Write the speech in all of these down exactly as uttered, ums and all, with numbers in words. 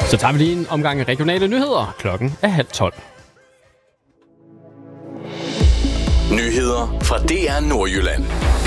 Så tager vi lige en omgang af regionale nyheder. Klokken er halv tolv. Nyheder fra D R Nordjylland.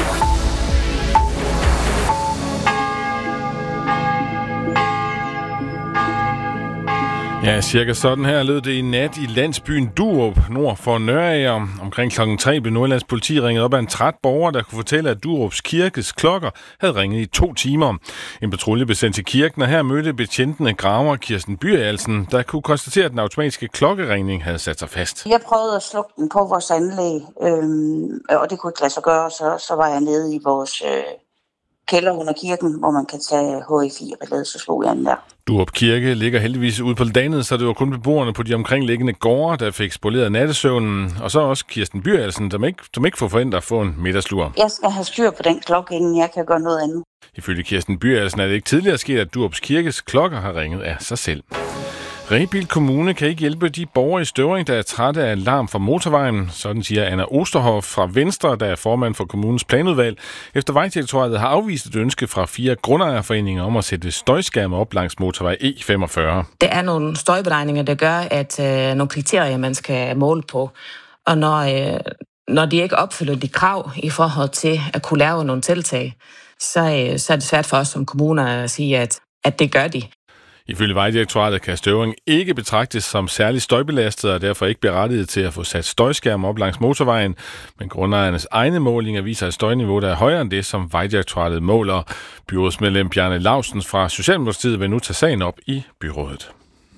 Ja, cirka sådan her lød det i nat i landsbyen Durup, nord for Nørager. Omkring klokken tre blev Nordjyllands politi ringet op af en træt borger, der kunne fortælle, at Durups kirkes klokker havde ringet i to timer. En patrulje blev sendt til kirken, og her mødte betjentene graver Kirsten Byrjalsen, der kunne konstatere, at den automatiske klokkeringning havde sat sig fast. Jeg prøvede at slukke den på vores anlæg, øhm, og det kunne ikke lade sig gøre, så, så var jeg nede i vores øh, kælder under kirken, hvor man kan tage H F I-relæet, så slog jeg den der. Durup Kirke ligger heldigvis ude på landet, så det var kun beboerne på de omkringliggende gårde, der fik spoleret nattesøvnen, og så også Kirsten Byrjalsen, som ikke, som ikke får forventet at få en middagslur. Jeg skal have styr på den klokke, inden jeg kan gøre noget andet. Ifølge Kirsten Byrjalsen er det ikke tidligere sket, at Durups Kirkes klokker har ringet af sig selv. Rebild Kommune kan ikke hjælpe de borgere i Støvring, der er trætte af alarm fra motorvejen. Sådan siger Anna Osterhoff fra Venstre, der er formand for kommunens planudvalg, efter Vejdirektoratet har afvist et ønske fra fire grundejerforeninger om at sætte støjskærme op langs motorvej E femogfyrre. Der er nogle støjberegninger, der gør, at øh, nogle kriterier, man skal måle på. Og når, øh, når de ikke opfylder de krav i forhold til at kunne lave nogle tiltag, så, øh, så er det svært for os som kommuner at sige, at, at det gør de. Ifølge Vejdirektoratet kan Støvring ikke betragtes som særlig støjbelastet og derfor ikke berettiget til at få sat støjskærme op langs motorvejen. Men grundejernes egne målinger viser et støjniveau, der er højere end det, som Vejdirektoratet måler. Byrådsmedlem Bjarne Laustsen fra Socialdemokratiet vil nu tage sagen op i byrådet.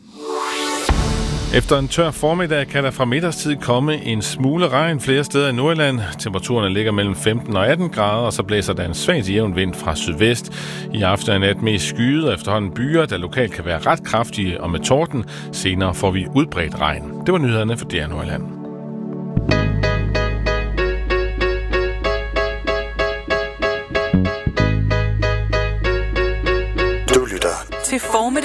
Efter en tør formiddag kan der fra middagstid komme en smule regn flere steder i Nordjylland. Temperaturerne ligger mellem femten og atten grader, og så blæser der en svag til jævn vind fra sydvest. I aften er nat mest skyet og efterhånden byer, der lokalt kan være ret kraftige og med torden. Senere får vi udbredt regn. Det var nyhederne for D R Nordjylland. Du lytter til formiddag.